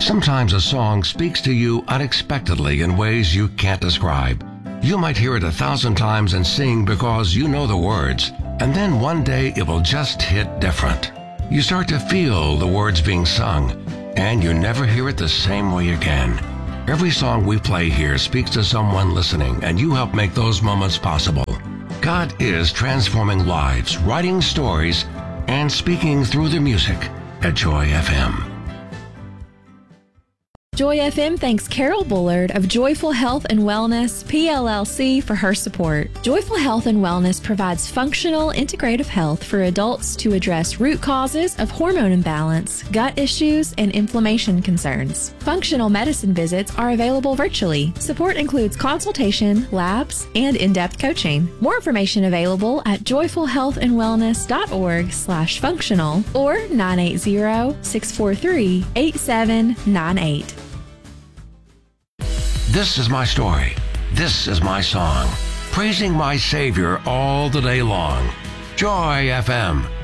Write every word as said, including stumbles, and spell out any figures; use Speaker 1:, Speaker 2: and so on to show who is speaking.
Speaker 1: Sometimes a song speaks to you unexpectedly in ways you can't describe. You might hear it a thousand times and sing because you know the words, and then one day it will just hit different. You start to feel the words being sung, and you never hear it the same way again. Every song we play here speaks to someone listening, and you help make those moments possible. God is transforming lives, writing stories, and speaking through the music at Joy F M.
Speaker 2: Joy F M thanks Carol Bullard of Joyful Health and Wellness, P L L C, for her support. Joyful Health and Wellness provides functional, integrative health for adults to address root causes of hormone imbalance, gut issues, and inflammation concerns. Functional medicine visits are available virtually. Support includes consultation, labs, and in-depth coaching. More information available at joyful health and wellness dot org slash functional or nine eight zero, six four three, eight seven nine eight.
Speaker 1: This is my story. This is my song. Praising my Savior all the day long. Joy F M.